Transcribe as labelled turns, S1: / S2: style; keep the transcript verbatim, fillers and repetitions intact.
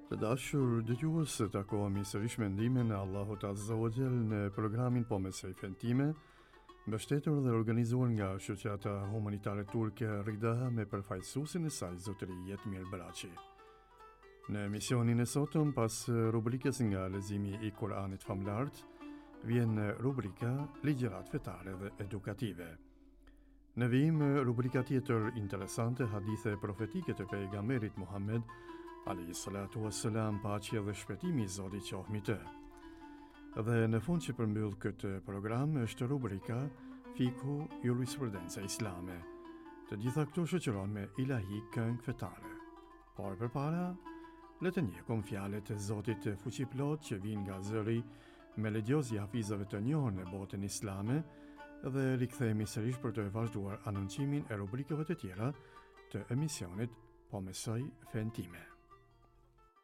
S1: Të dashur dëgjues, takohemi sërish me ndihmën e Allahut Azza wa Jall në programin Po Mesej Fen Time, mbështetur dhe organizuar nga shoqata humanitare turke Rida me përfaqësuesin e saj zotëri Jetmir Braçi. Në emisionin e sotëm, pas rubrikës nga leximi i Kuranit famlart, vjen rubrika Ligjërat fetare dhe edukative. Në vijim rubrika tjetër interesante, hadithe profetike të pejgamberit Muhammed alayhi salatu wassalam, paqja dhe shpëtimi i Zotit qoftë mbi të. Dhe në fund që përmbyll këtë program është rubrika Fiku Jurisprudenca Islame. Të gjitha këto shoqërohen me ilahi këngë fetare. Por përpara, le të njohim fjalët e Zotit fuqiplot që vijnë nga zëri melodios i hafizëve të njohur në botën islame, dhe rikthehemi sërish për të vazhduar anoncimin e rubrikave të tjera të emisionit Po Mesej Fen Time.